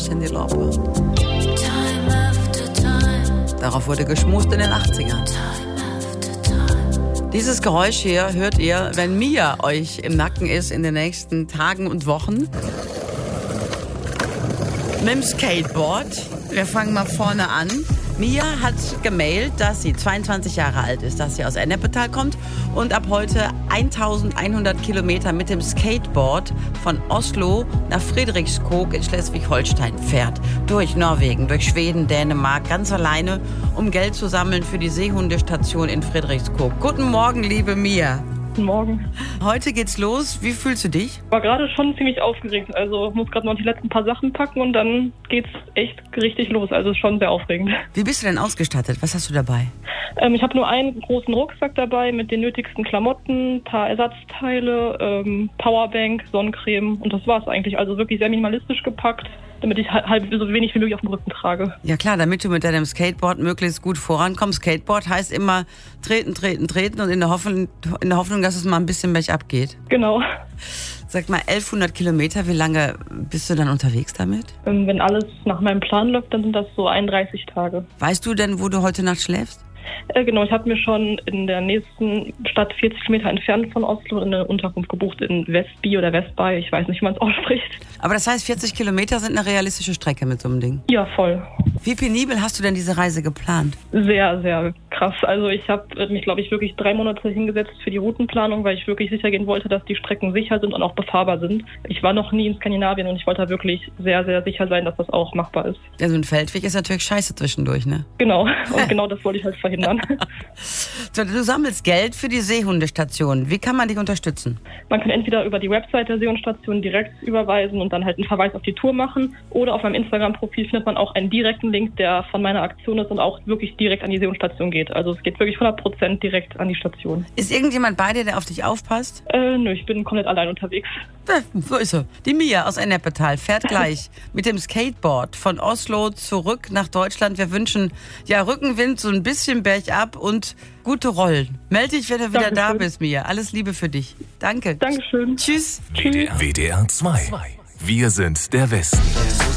Cyndi Lauper. Darauf wurde geschmust in den 80ern. Dieses Geräusch hier hört ihr, wenn Mia euch im Nacken ist in den nächsten Tagen und Wochen. Mit dem Skateboard. Wir fangen mal vorne an. Mia hat gemailt, dass sie 22 Jahre alt ist, dass sie aus Ennepetal kommt und ab heute 1100 Kilometer mit dem Skateboard von Oslo nach Fredrikskog in Schleswig-Holstein fährt. Durch Norwegen, durch Schweden, Dänemark, ganz alleine, um Geld zu sammeln für die Seehundestation in Fredrikskog. Guten Morgen, liebe Mia. Guten Morgen. Heute geht's los. Wie fühlst du dich? War gerade schon ziemlich aufgeregt. Also muss gerade noch die letzten paar Sachen packen und dann geht's echt richtig los. Also schon sehr aufregend. Wie bist du denn ausgestattet? Was hast du dabei? Ich habe nur einen großen Rucksack dabei mit den nötigsten Klamotten, ein paar Ersatzteile, Powerbank, Sonnencreme und das war's eigentlich. Also wirklich sehr minimalistisch gepackt, damit ich halb so wenig wie möglich auf dem Rücken trage. Ja klar, damit du mit deinem Skateboard möglichst gut vorankommst. Skateboard heißt immer treten und in der Hoffnung, dass es mal ein bisschen bergab geht. Genau. Sag mal, 1100 Kilometer, wie lange bist du dann unterwegs damit? Wenn alles nach meinem Plan läuft, dann sind das so 31 Tage. Weißt du denn, wo du heute Nacht schläfst? Genau, ich habe mir schon in der nächsten Stadt 40 Kilometer entfernt von Oslo eine Unterkunft gebucht in Vestby oder Vestby, ich weiß nicht, wie man es ausspricht. Aber das heißt, 40 Kilometer sind eine realistische Strecke mit so einem Ding? Ja, voll. Wie penibel hast du denn diese Reise geplant? Sehr, sehr krass. Also ich habe mich, glaube ich, wirklich 3 Monate hingesetzt für die Routenplanung, weil ich wirklich sicher gehen wollte, dass die Strecken sicher sind und auch befahrbar sind. Ich war noch nie in Skandinavien und ich wollte da wirklich sehr, sehr sicher sein, dass das auch machbar ist. Ja, so ein Feldweg ist natürlich scheiße zwischendurch, ne? Genau, und genau das wollte ich halt verhindern. So, du sammelst Geld für die Seehundestation. Wie kann man dich unterstützen? Man kann entweder über die Website der Seehundestation direkt überweisen und dann halt einen Verweis auf die Tour machen oder auf meinem Instagram-Profil findet man auch einen direkten Link, der von meiner Aktion ist und auch wirklich direkt an die Seehundestation geht. Also es geht wirklich 100% direkt an die Station. Ist irgendjemand bei dir, der auf dich aufpasst? Nö, ich bin komplett allein unterwegs. So ist sie. Die Mia aus Ennepetal fährt gleich mit dem Skateboard von Oslo zurück nach Deutschland. Wir wünschen ja Rückenwind, so ein bisschen bergab und gute Rollen. Meld dich, wenn du wieder da bist, Mia. Alles Liebe für dich. Danke. Dankeschön. Tschüss. WDR 2. Wir sind der Westen.